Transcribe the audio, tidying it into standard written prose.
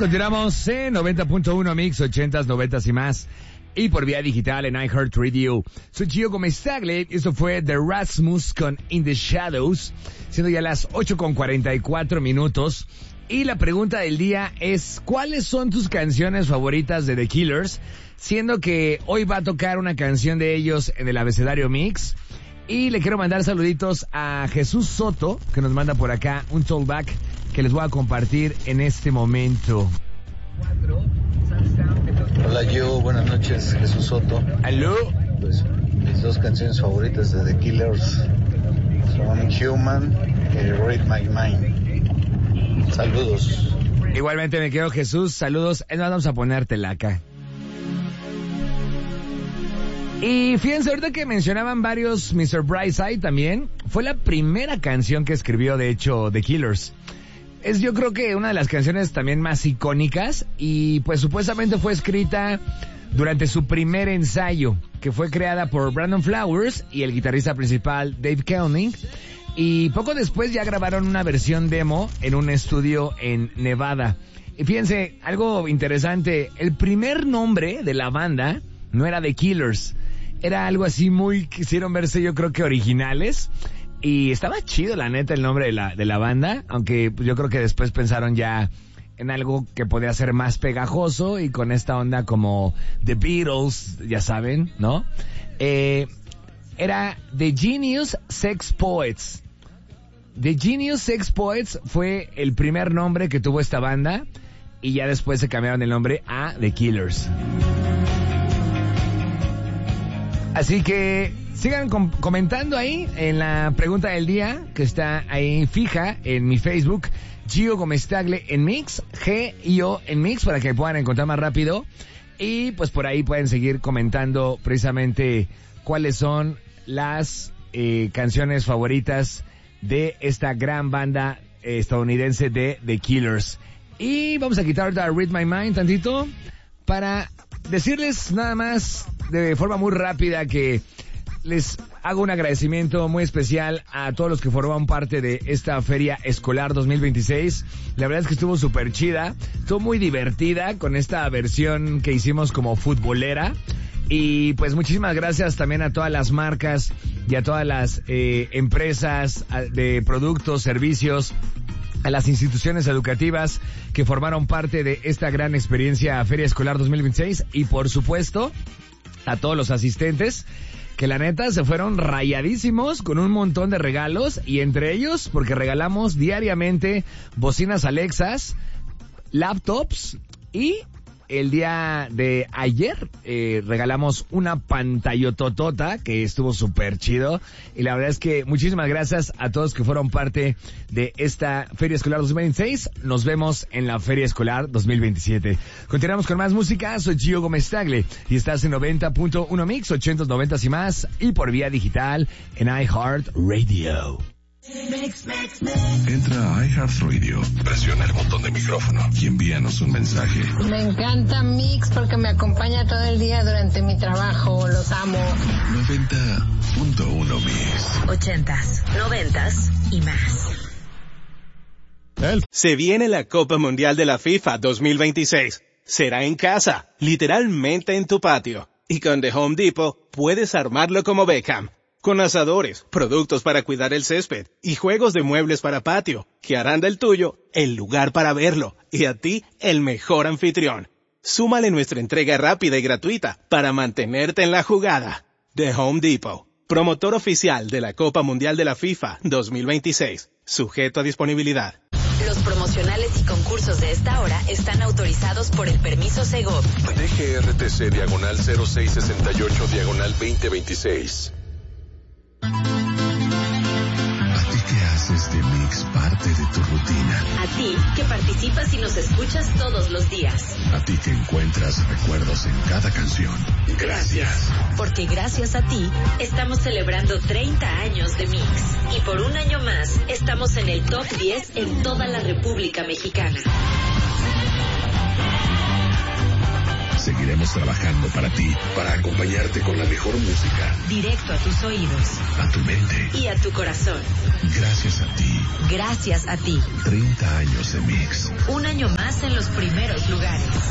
Continuamos en 90.1 Mix, 80s, 90s y más. Y por vía digital en iHeartRadio. Soy Gio Gomez-Tagle. Esto fue The Rasmus con In the Shadows. Siendo ya las 8:44. Y la pregunta del día es, ¿cuáles son tus canciones favoritas de The Killers? Siendo que hoy va a tocar una canción de ellos en el Abecedario Mix. Y le quiero mandar saluditos a Jesús Soto, que nos manda por acá un tollback que les voy a compartir en este momento. Hola, yo, buenas noches, Jesús Soto. ¿Aló? Pues mis dos canciones favoritas de The Killers son Human y Read My Mind. Saludos. Igualmente me quedo, Jesús, saludos. Es más, vamos a ponértela acá. Y fíjense, ahorita que mencionaban varios Mr. Brightside también, fue la primera canción que escribió, de hecho, The Killers. Es, yo creo que una de las canciones también más icónicas, y pues supuestamente fue escrita durante su primer ensayo, que fue creada por Brandon Flowers y el guitarrista principal Dave Koenig, y poco después ya grabaron una versión demo en un estudio en Nevada. Y fíjense, algo interesante, el primer nombre de la banda no era The Killers, era algo así muy, quisieron verse yo creo que originales. Y estaba chido, la neta, el nombre de la banda, aunque yo creo que después pensaron ya en algo que podía ser más pegajoso y con esta onda como The Beatles, ya saben, ¿no? Era The Genius Sex Poets. The Genius Sex Poets fue el primer nombre que tuvo esta banda y ya después se cambiaron el nombre a The Killers. Así que sigan comentando ahí en la pregunta del día, que está ahí fija en mi Facebook, Gio Gomez-Tagle en Mix, G-I-O en Mix, para que puedan encontrar más rápido. Y pues por ahí pueden seguir comentando precisamente cuáles son las canciones favoritas de esta gran banda estadounidense de The Killers. Y vamos a quitar ahorita Read My Mind tantito para decirles nada más de forma muy rápida que les hago un agradecimiento muy especial a todos los que forman parte de esta Feria Escolar 2026. La verdad es que estuvo súper chida, estuvo muy divertida con esta versión que hicimos como futbolera. Y pues muchísimas gracias también a todas las marcas y a todas las empresas de productos, servicios, a las instituciones educativas que formaron parte de esta gran experiencia Feria Escolar 2026 y por supuesto a todos los asistentes que la neta se fueron rayadísimos con un montón de regalos y entre ellos porque regalamos diariamente bocinas Alexas, laptops y el día de ayer regalamos una pantallototota que estuvo súper chido y la verdad es que muchísimas gracias a todos que fueron parte de esta Feria Escolar 2026. Nos vemos en la Feria Escolar 2027. Continuamos con más música. Soy Gio Gomez-Tagle y estás en 90.1 Mix, 80s, 90s y más y por vía digital en iHeartRadio. Entra a iHeartRadio, presiona el botón de micrófono y envíanos un mensaje. Me encanta Mix porque me acompaña todo el día durante mi trabajo, los amo. 90.1 Mix. 80s, 90s y más. Se viene la Copa Mundial de la FIFA 2026. Será en casa, literalmente en tu patio. Y con The Home Depot puedes armarlo como Beckham. Con asadores, productos para cuidar el césped y juegos de muebles para patio, que harán del tuyo el lugar para verlo y a ti el mejor anfitrión. Súmale nuestra entrega rápida y gratuita para mantenerte en la jugada. The Home Depot, promotor oficial de la Copa Mundial de la FIFA 2026, sujeto a disponibilidad. Los promocionales y concursos de esta hora están autorizados por el permiso Segov. DGRTC/0668/2026. ¿A ti que haces de Mix parte de tu rutina? A ti que participas y nos escuchas todos los días. A ti que encuentras recuerdos en cada canción. Gracias. Porque gracias a ti estamos celebrando 30 años de Mix. Y por un año más estamos en el top 10 en toda la República Mexicana. Seguiremos trabajando para ti, para acompañarte con la mejor música. Directo a tus oídos. A tu mente. Y a tu corazón. Gracias a ti. Gracias a ti. 30 años de Mix. Un año más en los primeros lugares.